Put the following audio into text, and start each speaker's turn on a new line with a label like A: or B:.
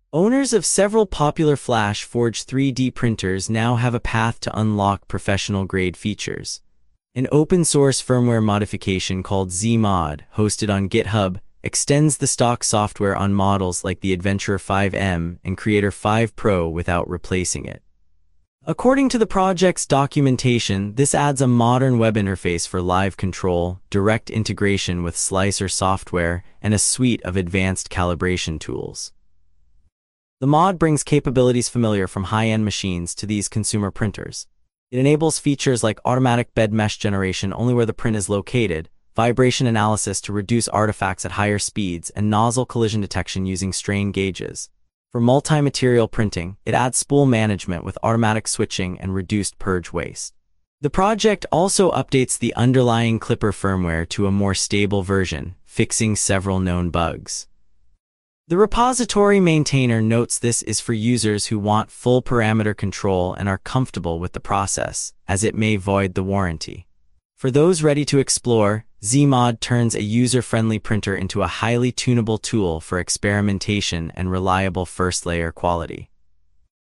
A: Owners of several popular Flash Forge 3D printers now have a path to unlock professional-grade features. An open-source firmware modification called ZMod, hosted on GitHub, extends the stock software on models like the Adventurer 5M and Creator 5 Pro without replacing it. According to the project's documentation, this adds a modern web interface for live control, direct integration with Slicer software, and a suite of advanced calibration tools. The mod brings capabilities familiar from high-end machines to these consumer printers. It enables features like automatic bed mesh generation only where the print is located, vibration analysis to reduce artifacts at higher speeds, and nozzle collision detection using strain gauges. For multi-material printing, it adds spool management with automatic switching and reduced purge waste. The project also updates the underlying Klipper firmware to a more stable version, fixing several known bugs. The repository maintainer notes this is for users who want full parameter control and are comfortable with the process, as it may void the warranty. For those ready to explore, ZMod turns a user-friendly printer into a highly tunable tool for experimentation and reliable first-layer quality.